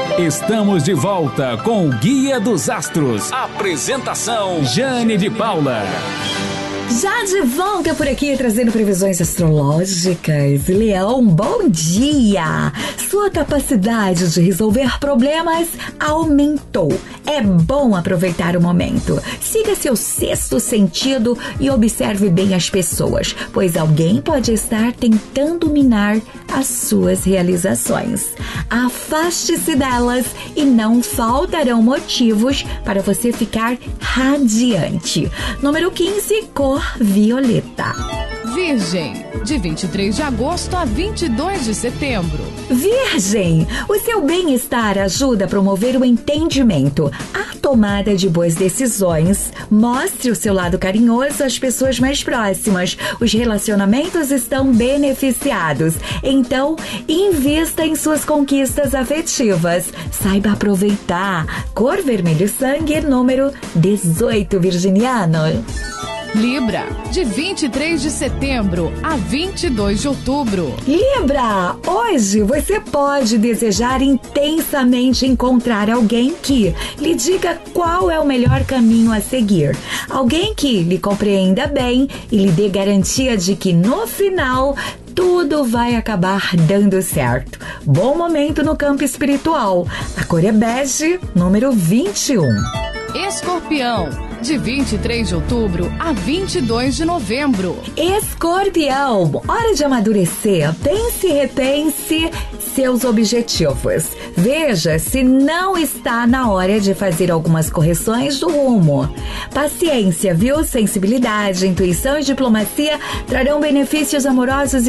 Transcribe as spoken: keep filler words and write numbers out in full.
Estamos de volta com o Guia dos Astros. Apresentação: Jane de Paula. Já de volta por aqui, trazendo previsões astrológicas. Leão, bom dia! Sua capacidade de resolver problemas aumentou. É bom aproveitar o momento. Siga seu sexto sentido e observe bem as pessoas, pois alguém pode estar tentando minar as suas realizações. Afaste-se delas e não faltarão motivos para você ficar radiante. Número quinze, cor violeta. Virgem, de vinte e três de agosto a vinte e dois de setembro. Virgem, o seu bem-estar ajuda a promover o entendimento, a tomada de boas decisões. Mostre o seu lado carinhoso às pessoas mais próximas. Os relacionamentos estão beneficiados. Então, invista em suas conquistas afetivas. Saiba aproveitar. Cor vermelho sangue, número dezoito, virginiano. Libra, de vinte e três de setembro a vinte e dois de outubro. Libra, hoje você pode desejar intensamente encontrar alguém que lhe diga qual é o melhor caminho a seguir. Alguém que lhe compreenda bem e lhe dê garantia de que no final tudo vai acabar dando certo. Bom momento no campo espiritual. A cor é bege, número vinte e um. Escorpião, de vinte e três de outubro a vinte e dois de novembro. Escorpião, hora de amadurecer. Pense e repense seus objetivos. Veja se não está na hora de fazer algumas correções do rumo. Paciência, viu? Sensibilidade, intuição e diplomacia trarão benefícios amorosos